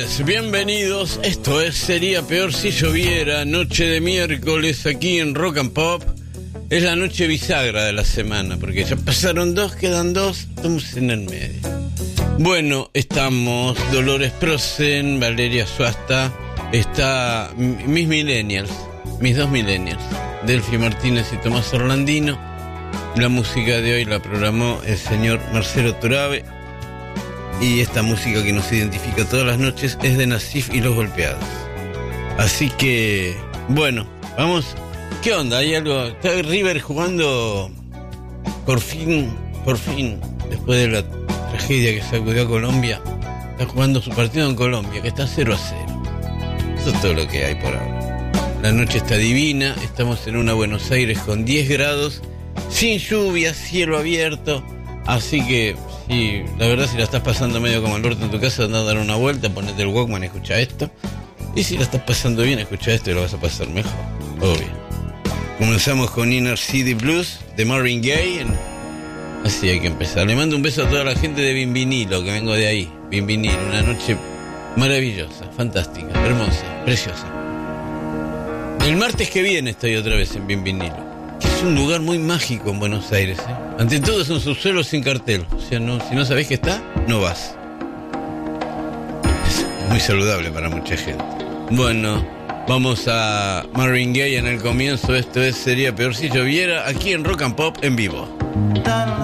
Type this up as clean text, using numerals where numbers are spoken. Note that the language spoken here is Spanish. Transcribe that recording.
Bienvenidos, esto es Sería Peor Si Lloviera, noche de miércoles aquí en Rock and Pop. Es la noche bisagra de la semana, porque ya pasaron dos, quedan dos, estamos en el medio. Bueno, estamos Dolores Prosen, Valeria Suasta, está mis millennials, mis dos millennials, Delphi Martínez y Tomás Orlandino. La música de hoy la programó el señor Marcelo Torabe. Y esta música que nos identifica todas las noches es de Nasif y Los Golpeados. Así que, bueno, vamos. ¿Qué onda? ¿Hay algo? ¿Está River jugando por fin, después de la tragedia que sacudió a Colombia? Está jugando su partido en Colombia, que está 0-0. Eso es todo lo que hay por ahora. La noche está divina, estamos en una Buenos Aires con 10 grados, sin lluvia, cielo abierto. Así que, sí, la verdad, si la estás pasando medio como el orto en tu casa, anda a dar una vuelta, ponete el Walkman y escucha esto. Y si la estás pasando bien, escucha esto y lo vas a pasar mejor, obvio. Comenzamos con Inner City Blues de Marvin Gaye. Así hay que empezar. Le mando un beso a toda la gente de Bienvinilo, que vengo de ahí. Bienvinilo, una noche maravillosa, fantástica, hermosa, preciosa. El martes que viene estoy otra vez en Bienvinilo. Es un lugar muy mágico en Buenos Aires, ¿eh? Ante todo es un subsuelo sin cartel. O sea, no, si no sabés que está, no vas. Es muy saludable para mucha gente. Bueno, vamos a Marvin Gaye en el comienzo. Esto Sería Peor Si Lloviera, aquí en Rock and Pop en vivo.